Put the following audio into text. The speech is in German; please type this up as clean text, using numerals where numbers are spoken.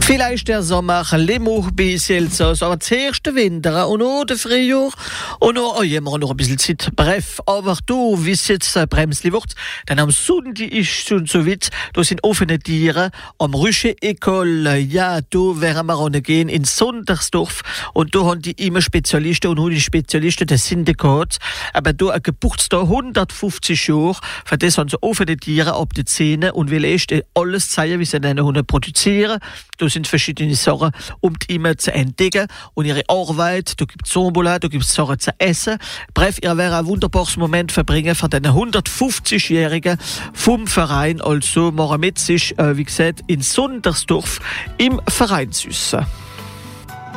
Vielleicht der Sommer, Limouch bis jetzt, aber das erste Winter und auch der Frühjahr und noch ein bisschen Zeit. Bref, aber du, wie es jetzt bremsli wird, dann am Sonntag ist schon so weit, da sind offene Tiere am Rüsche-Ecole. Ja, da werden wir auch gehen in Sondersdorf und da haben die immer Spezialisten und die Spezialisten des Syndikats, aber da ein Geburtstag 150 Jahre, für das haben sie offene Tiere ab die Zähne und will echt alles zeigen, wie sie eine Hunde produzieren. Da sind verschiedene Sachen, um die immer zu entdecken und ihre Arbeit, da gibt es Tombola, da gibt es Sachen zu essen. Bref, ihr werdet ein wunderbares Moment verbringen von den 150-Jährigen vom Verein, also machen mit sich, wie gesagt, in Sondersdorf im Vereinshäuser.